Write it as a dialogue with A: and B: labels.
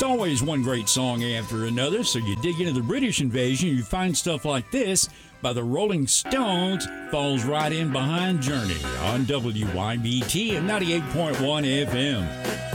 A: It's always one great song after another, so you dig into the British invasion, you find stuff like this by the Rolling Stones, falls right in behind Journey on WYBT at 98.1 FM.